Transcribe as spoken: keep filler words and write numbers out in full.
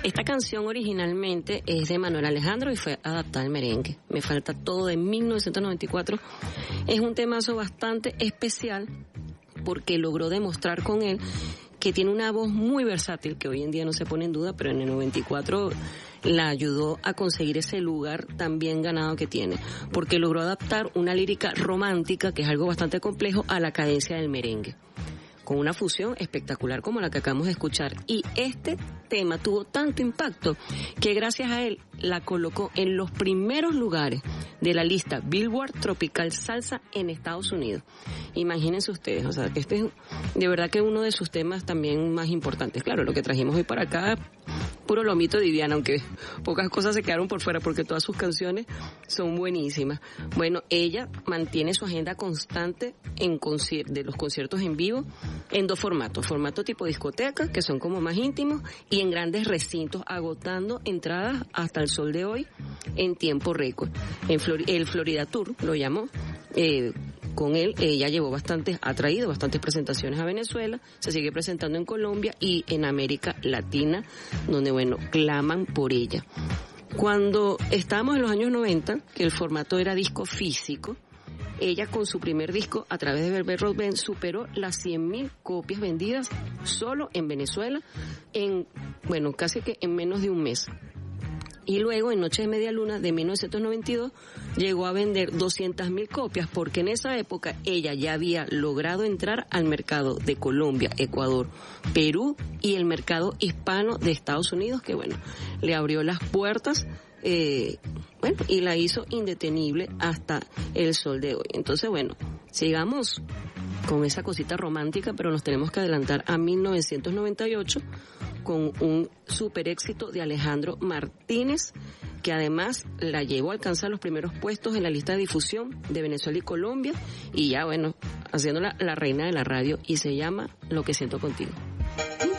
Esta canción originalmente es de Manuel Alejandro y fue adaptada al merengue. Me falta todo, de mil novecientos noventa y cuatro. Es un temazo bastante especial porque logró demostrar con él que tiene una voz muy versátil, que hoy en día no se pone en duda, pero en el noventa y cuatro la ayudó a conseguir ese lugar tan bien ganado que tiene, porque logró adaptar una lírica romántica, que es algo bastante complejo, a la cadencia del merengue, con una fusión espectacular como la que acabamos de escuchar. Y este tema tuvo tanto impacto que gracias a él la colocó en los primeros lugares de la lista Billboard Tropical Salsa en Estados Unidos. Imagínense ustedes, o sea, que este es de verdad que uno de sus temas también más importantes. Claro, lo que trajimos hoy para acá, puro lomito de Viviana, aunque pocas cosas se quedaron por fuera porque todas sus canciones son buenísimas. Bueno, ella mantiene su agenda constante en concier- de los conciertos en vivo en dos formatos, formato tipo discoteca, que son como más íntimos, y en grandes recintos, agotando entradas hasta el sol de hoy en tiempo récord. En Flor- el Florida Tour lo llamó, eh, con él ella llevó bastantes, ha traído bastantes presentaciones a Venezuela, se sigue presentando en Colombia y en América Latina, donde bueno, claman por ella. Cuando estábamos en los años noventa, que el formato era disco físico, ella con su primer disco a través de Velvet Rock Band superó las cien mil copias vendidas solo en Venezuela en, bueno, casi que en menos de un mes. Y luego en Noche de Media Luna de mil novecientos noventa y dos llegó a vender doscientas mil copias, porque en esa época ella ya había logrado entrar al mercado de Colombia, Ecuador, Perú y el mercado hispano de Estados Unidos, que bueno, le abrió las puertas eh, bueno, y la hizo indetenible hasta el sol de hoy. Entonces bueno, sigamos con esa cosita romántica, pero nos tenemos que adelantar a mil novecientos noventa y ocho con un super éxito de Alejandro Martínez, que además la llevó a alcanzar los primeros puestos en la lista de difusión de Venezuela y Colombia, y ya bueno, haciéndola la reina de la radio, y se llama Lo que siento contigo.